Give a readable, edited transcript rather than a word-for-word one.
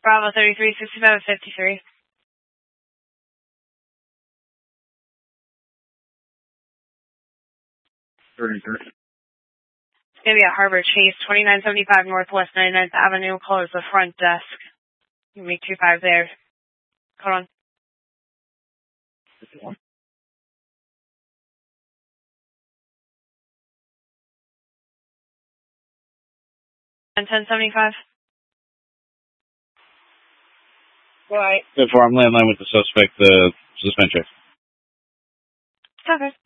Bravo 33, 65 53. It's going to be at Harbor Chase, 2975 Northwest 99th Avenue. Call is the front desk. You can make 25 there. Hold on. 51. And 1075. Right. Therefore, I'm landline with the suspect, suspension. Okay.